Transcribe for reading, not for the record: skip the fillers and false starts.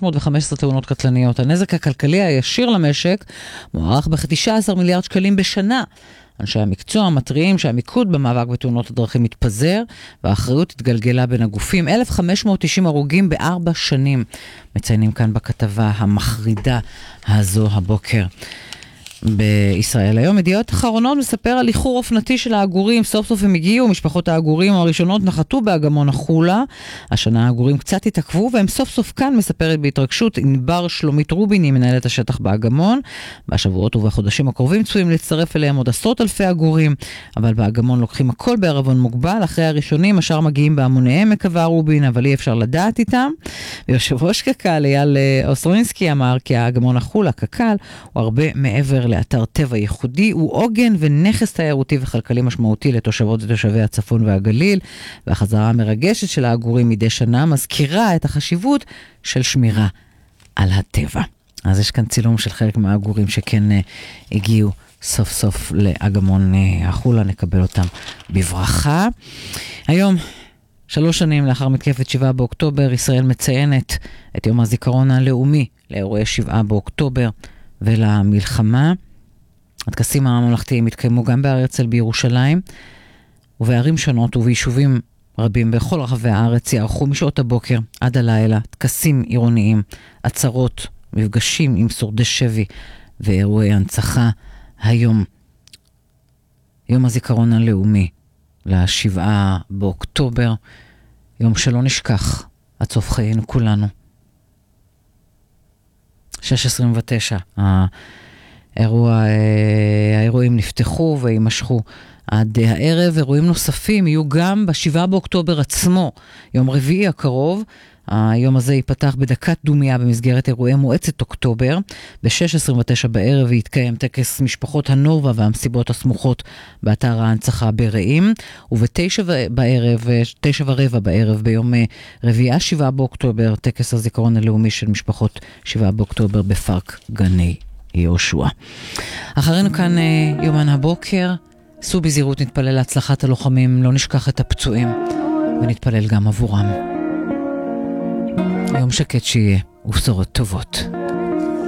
315 תאונות קטלניות. הנזק הכלכלי הישיר למשק מוערך ב-19 מיליארד שקלים בשנה. אנשי המקצוע מתריעים שהמיקוד במאבק בתאונות הדרכים מתפזר, והאחריות התגלגלה בין הגופים. 1,590 הרוגים ב4 שנים. מציינים כאן בכתבה המחרידה הזו הבוקר. בישראל היום ידיעות אחרונות מספר על איחור אופנתי של העגורים. סוף סוף הם הגיעו, משפחות העגורים הראשונות נחתו באגמון החולה. השנה העגורים קצת התעכבו והם סוף סוף כאן, מספרת בהתרגשות ענבר שלומית רובין, היא מנהלת השטח באגמון. בשבועות ובחודשים הקרובים צפויים להצטרף אליהם עוד עשרות אלפי עגורים, אבל באגמון לוקחים הכל בערבון מוגבל. אחרי הראשונים השאר מגיעים בהמוניהם, מקווה רובין, אבל אי אפשר לדעת איתם. ויושב ראש קק"ל אייל אוסטרוינסקי אמר כי האגמון החולה, קק"ל, הוא הרבה מעבר לאתר טבע ייחודי, הוא עוגן ונכס תיירותי וכלכלי משמעותי לתושבות ותושבי הצפון והגליל, והחזרה המרגשת של העגורים מדי שנה מזכירה את החשיבות של שמירה על הטבע. אז יש כאן צילום של חלק מהעגורים שכן הגיעו סוף סוף לאגמון החולה, נקבל אותם בברכה. היום 3 שנים לאחר מתקפת 7 באוקטובר, ישראל מציינת את יום הזיכרון הלאומי לאירועי 7 באוקטובר ולמלחמה. הטקסים הממלכתיים התקיימו גם בהר הרצל בירושלים, ובערים שונות וביישובים רבים בכל רחבי הארץ יערכו משעות הבוקר עד הלילה טקסים עירוניים, עצרות, מפגשים עם שורדי שבי ואירועי הנצחה. היום, יום הזיכרון הלאומי ל7 באוקטובר, יום שלא נשכח עד סוף חיינו כולנו. 6:29, האירועים נפתחו וימשכו עד הערב. אירועים נוספים יהיו גם ב7 באוקטובר עצמו, יום רביעי הקרוב. היום הזה ייפתח בדקת דומיה במסגרת אירועי מועצת אוקטובר. ב6:29 בערב יתקיים טקס משפחות הנובה והמסיבות הסמוכות באתר ההנצחה ברעים, וב9:15 בערב ביום רביעי 7 באוקטובר טקס הזיכרון הלאומי של משפחות 7 באוקטובר בפארק גני יהושע. אחרינו כאן יומן הבוקר. סעו בזהירות, נתפלל להצלחת הלוחמים, לא נשכח את הפצועים ונתפלל גם עבורם. יום שקט שיהיה ובשורות טובות.